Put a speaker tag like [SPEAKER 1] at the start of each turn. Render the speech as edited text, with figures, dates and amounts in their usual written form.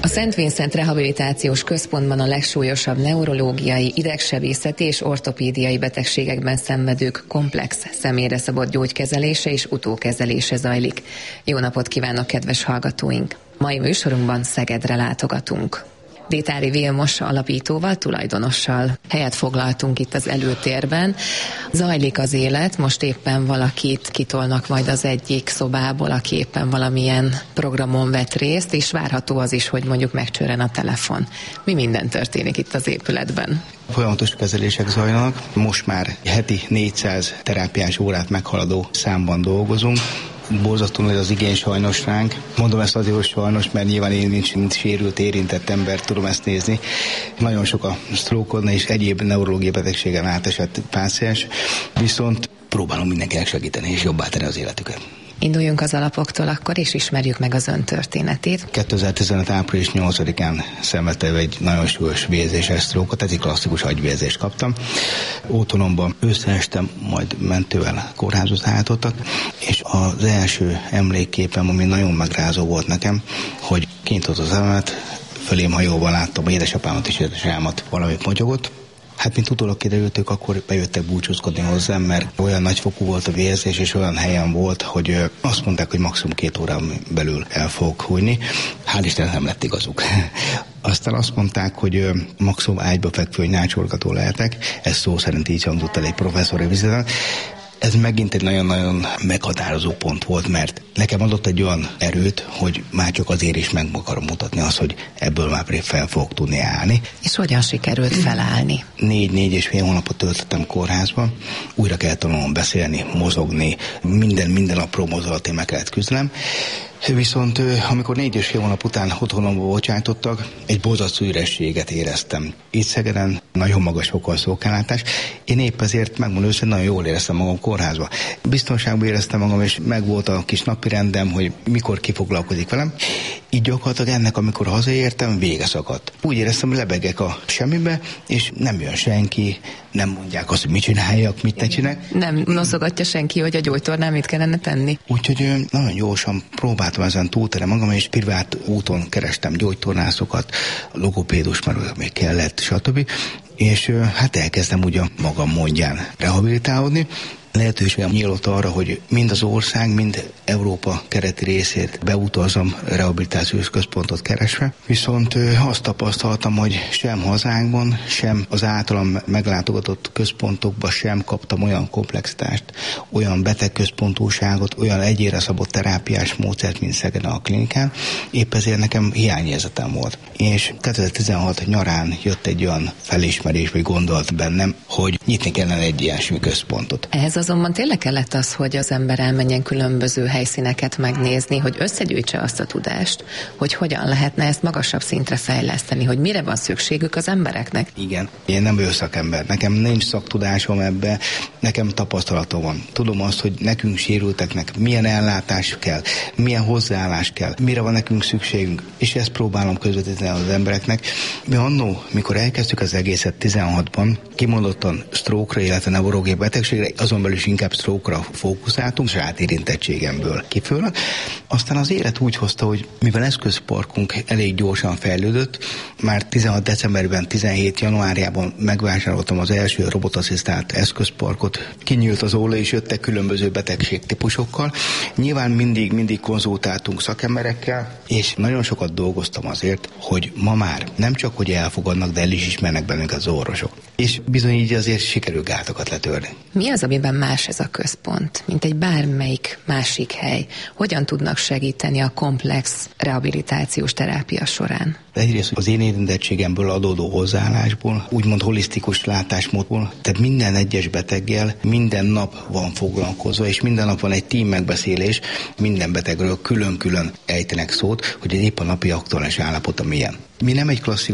[SPEAKER 1] Szent Vincent Rehabilitációs Központban a legsúlyosabb neurológiai, idegsebészeti és ortopédiai betegségekben szenvedők komplex, személyre szabott gyógykezelése és utókezelése zajlik. Jó napot kívánok, kedves hallgatóink! Mai műsorunkban Szegedre látogatunk. Détári Vilmos alapítóval, tulajdonossal helyet foglaltunk itt az előtérben. Zajlik az élet, most éppen valakit kitolnak majd az egyik szobából, aki éppen valamilyen programon vett részt, és várható az is, hogy mondjuk megcsörren a telefon. Mi minden történik itt az épületben?
[SPEAKER 2] Folyamatos kezelések zajlanak. Most már heti 400 terápiás órát meghaladó számban dolgozunk. Borzasztó nagy az igény sajnos ránk. Mondom ezt azért, hogy sajnos, mert nyilván én mint sérült, érintett ember tudom ezt nézni. Nagyon sok a sztrókon és egyéb neurológiai betegségen átesett páciens, viszont próbálom mindenkinek segíteni és jobbá tenni az életüket.
[SPEAKER 1] Induljunk az alapoktól akkor, és ismerjük meg az ön történetét.
[SPEAKER 2] 2015. április 8-án szenvedtem egy nagyon súlyos vérzéses sztrókot, ez egy klasszikus agyvérzést kaptam. Otthonomban összeestem, majd mentővel kórházhoz állítottak, és az első emlékképem, ami nagyon megrázó volt nekem, hogy kinyitott az szememet, fölém hajóval láttam édesapámat és édesámat, valami motyogott. Hát, mint utólag kiderült, ők akkor bejöttek búcsúzkodni hozzám, mert olyan nagyfokú volt a vérzés, és olyan helyen volt, hogy azt mondták, hogy maximum 2 órán belül el fogok hújni. Hál' Istennek nem lett igazuk. Aztán azt mondták, hogy maximum ágyba fekvő, hogy nácsolgató lehetek. Ez szó szerint így hangzott el egy professzori viziten. Ez megint egy nagyon-nagyon meghatározó pont volt, mert nekem adott egy olyan erőt, hogy már csak azért is meg akarom mutatni azt, hogy ebből már fel fogok tudni állni.
[SPEAKER 1] És hogyan sikerült felállni?
[SPEAKER 2] 4-4,5 hónapot töltöttem kórházban, újra kellett tanulnom beszélni, mozogni, minden apró mozdulatén meg kellett küzdenem. Viszont amikor 4,5 hónap után otthonomba bocsátottak, egy borzasztó ürességet éreztem. Itt Szegeden nagyon magas fokú a szolgáltatás. Én épp ezért, megmondom őszintén, nagyon jól éreztem magam kórházba. Biztonságban éreztem magam, és megvolt a kis napirendem, hogy mikor ki foglalkozik velem. Így gyakorlatilag ennek, amikor hazaértem, vége szakadt. Úgy éreztem, hogy lebegek a semmibe, és nem jön senki, nem mondják azt, hogy mit csináljak, mit ne csináljak.
[SPEAKER 1] Nem noszogatja senki, hogy a gyógytornán mit kellene tenni.
[SPEAKER 2] Úgyhogy nagyon gyorsan próbáltam ezen túltenni magam, és privát úton kerestem gyógytornászokat, logopédus, mert még kellett, stb. És hát elkezdtem ugye magam módján rehabilitálódni. Lehetőségem nyílt arra, hogy mind az ország, mind Európa kereti részét beutazom rehabilitációs központot keresve. Viszont azt tapasztaltam, hogy sem hazánkban, sem az általam meglátogatott központokban sem kaptam olyan komplexitást, olyan betegközpontúságot, olyan egyénre szabott terápiás módszert, mint Szegeden a klinikán. Épp ezért nekem hiányérzetem volt. És 2016 nyarán jött egy olyan felismerés, vagy gondolat bennem, hogy nyitni kellene egy ilyesmi központot.
[SPEAKER 1] Ehhez azonban tényleg kellett az, hogy az ember elmenjen különböző helyszíneket megnézni, hogy összegyűjtse azt a tudást, hogy hogyan lehetne ezt magasabb szintre fejleszteni, hogy mire van szükségük az embereknek.
[SPEAKER 2] Igen, én nem vagyok szakember, nekem nincs szaktudásom ebbe, nekem tapasztalatom van. Tudom azt, hogy nekünk sérülteknek milyen ellátás kell, milyen hozzáállás kell, mire van nekünk szükségünk, és ezt próbálom közvetíteni az embereknek. Mi annó, mikor elkezdtük az egészet 16-ban, kimondottan sztrókra, illetve neurológiai betegségre, azon belül is inkább sztrókra fókuszáltunk, saját érintettségemből kifőleg. Aztán az élet úgy hozta, hogy mivel eszközparkunk elég gyorsan fejlődött, már 16 decemberben, 17 januárjában megvásároltam az első robotasszisztált eszközparkot. Kinyílt az óla, és jöttek különböző betegségtípusokkal. Nyilván mindig konzultáltunk szakemberekkel, és nagyon sokat dolgoztam azért, hogy ma már nem csak, hogy elfogadnak, de el is ismernek bennünk az orvosok. És bizony így azért sikerül gátokat letörni.
[SPEAKER 1] Mi az, amiben más ez a központ, mint egy bármelyik másik hely? Hogyan tudnak segíteni a komplex rehabilitációs terápia során?
[SPEAKER 2] Egyrészt az én érintettségemből adódó hozzáállásból, úgymond holisztikus látásmódból, tehát minden egyes beteggel minden nap van foglalkozva, és minden nap van egy tím megbeszélés, minden betegről külön-külön ejtenek szót, hogy épp a napi aktuális állapota milyen. Mi nem egy klasszikus